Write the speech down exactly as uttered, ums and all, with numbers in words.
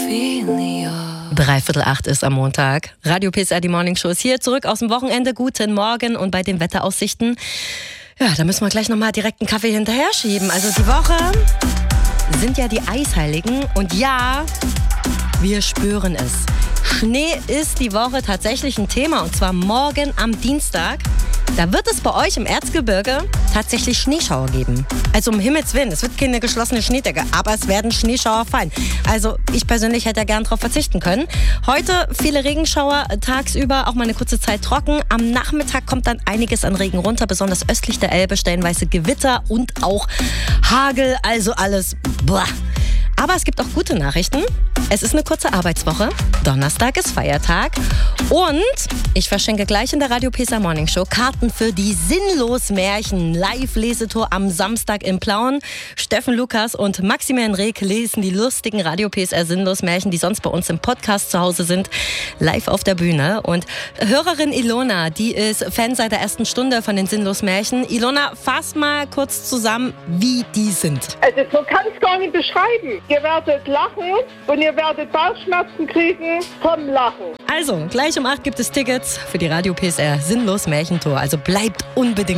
Dreiviertel acht ist am Montag. Radio P S R, die Morning Show ist hier, zurück aus dem Wochenende. Guten Morgen und bei den Wetteraussichten, ja, da müssen wir gleich nochmal direkt einen Kaffee hinterher schieben. Also die Woche sind ja die Eisheiligen und ja, wir spüren es. Schnee ist die Woche tatsächlich ein Thema und zwar morgen am Dienstag. Da wird es bei euch im Erzgebirge tatsächlich Schneeschauer geben. Also um Himmels Willen, es wird keine geschlossene Schneedecke, aber es werden Schneeschauer fallen. Also ich persönlich hätte ja gern darauf verzichten können. Heute viele Regenschauer, tagsüber auch mal eine kurze Zeit trocken. Am Nachmittag kommt dann einiges an Regen runter, besonders östlich der Elbe, stellenweise Gewitter und auch Hagel, also alles boah. Aber es gibt auch gute Nachrichten. Es ist eine kurze Arbeitswoche. Donnerstag ist Feiertag. Und ich verschenke gleich in der Radio P S R Morning Show Karten für die Sinnlos-Märchen Live-Lesetour am Samstag in Plauen. Steffen Lukas und Maximilian Rehk lesen die lustigen Radio P S R Sinnlos-Märchen, die sonst bei uns im Podcast zu Hause sind, live auf der Bühne. Und Hörerin Ilona, die ist Fan seit der ersten Stunde von den Sinnlos-Märchen. Ilona, fass mal kurz zusammen, wie die sind. Also so kann ich es gar nicht beschreiben. Ihr werdet lachen und ihr werdet Bauchschmerzen kriegen vom Lachen. Also, gleich um acht gibt es Tickets für die Radio P S R Sinnlos Märchentour. Also bleibt unbedingt